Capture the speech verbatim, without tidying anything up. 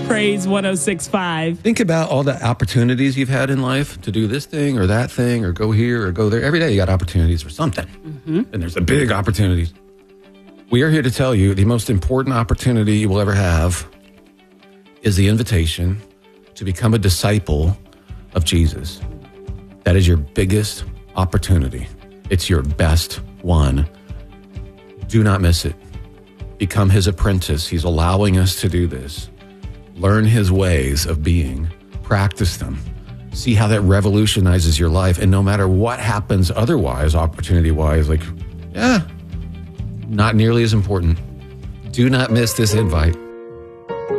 Praise one oh six point five. Think about all the opportunities you've had in life to do this thing or that thing or go here or go there. Every day you got opportunities for something. Mm-hmm. And there's a big opportunities. We are here to tell you the most important opportunity you will ever have is the invitation to become a disciple of Jesus. That is your biggest opportunity. It's your best one. Do not miss it. Become his apprentice. He's allowing us to do this. Learn his ways of being. Practice them. See how that revolutionizes your life. And no matter what happens otherwise, opportunity-wise, like, yeah, not nearly as important. Do not miss this invite.